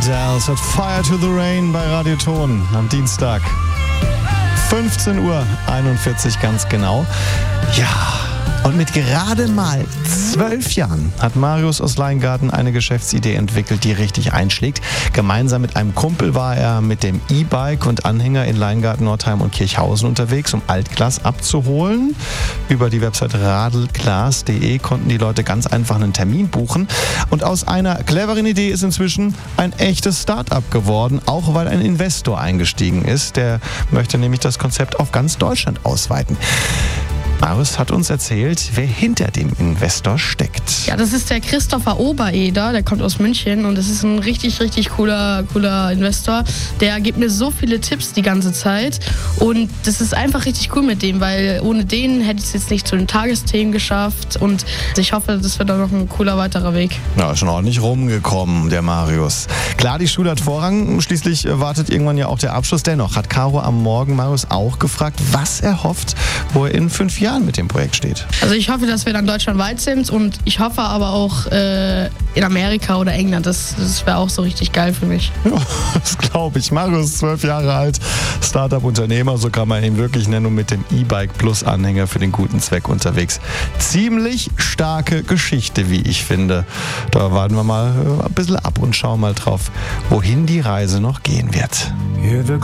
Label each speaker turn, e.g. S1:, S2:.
S1: Dells hat Fire to the Rain bei Radio Ton am Dienstag. 15:41 Uhr ganz genau. Ja, und mit gerade mal 12 Jahren hat Marius aus Leingarten eine Geschäftsidee entwickelt, die richtig einschlägt. Gemeinsam mit einem Kumpel war er mit dem E-Bike und Anhänger in Leingarten, Nordheim und Kirchhausen unterwegs, um Altglas abzuholen. Über die Website radelglas.de konnten die Leute ganz einfach einen Termin buchen. Und aus einer cleveren Idee ist inzwischen ein echtes Start-up geworden, auch weil ein Investor eingestiegen ist. Der möchte nämlich das Konzept auf ganz Deutschland ausweiten. Marius hat uns erzählt, wer hinter dem Investor steckt.
S2: Ja, das ist der Christopher Obereder, der kommt aus München und das ist ein richtig, richtig cooler Investor. Der gibt mir so viele Tipps die ganze Zeit und das ist einfach richtig cool mit dem, weil ohne den hätte ich es jetzt nicht zu den Tagesthemen geschafft und ich hoffe, das wird auch noch ein cooler weiterer Weg.
S1: Ja, schon ordentlich rumgekommen, der Marius. Klar, die Schule hat Vorrang, schließlich wartet irgendwann ja auch der Abschluss. Dennoch hat Caro am Morgen Marius auch gefragt, was er hofft, wo er in 5 Jahren mit dem Projekt steht.
S2: Also ich hoffe, dass wir dann deutschlandweit sind und ich hoffe aber auch in Amerika oder England. Das wäre auch so richtig geil für mich.
S1: Ja, das glaube ich. Marius, 12 Jahre alt, Startup-Unternehmer, so kann man ihn wirklich nennen, und mit dem E-Bike Plus Anhänger für den guten Zweck unterwegs. Ziemlich starke Geschichte, wie ich finde. Da warten wir mal ein bisschen ab und schauen mal drauf, wohin die Reise noch gehen wird.